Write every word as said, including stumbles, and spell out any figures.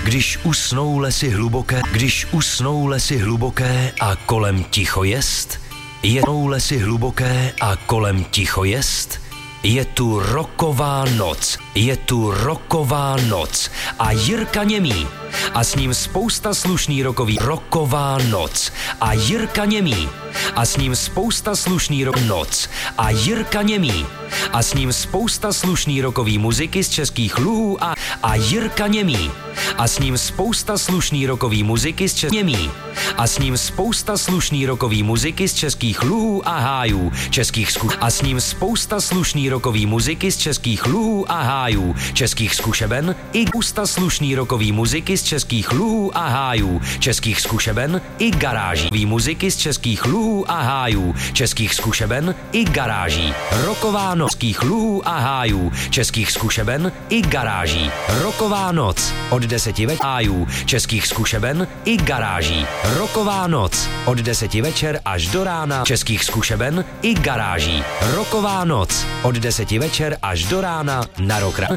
Když usnou lesy hluboké, když usnou lesy hluboké a kolem ticho jest, je lesy hluboké a kolem ticho jest, je tu roková noc, je tu roková noc a Jirka Němý a s ním spousta slušný rokový roková noc a Jirka Němý a s ním spousta slušný rok noc a Jirka Němý a s ním spousta slušný rokový muziky z českých luhů a, a Jirka Němý a s ním spousta slušný rokový muziky z českých Němý a s ním spousta slušný rokový muziky z českých luhů a hájů českých zku a s ním spousta slušný rokový muziky z českých luhů a hájů českých zkušeben i spousta slušný rokový muziky z českých luhů a hájů českých zkušeben i garáží muziky z českých luhů a hájů českých zkušeben i garáží roková noc českých luhů a hájů českých zkušeben i garáží roková noc od deseti večer hájů českých zkušeben i garáží roková noc od deseti večer až do rána českých zkušeben i garáží roková noc od deseti večer až do rána na rok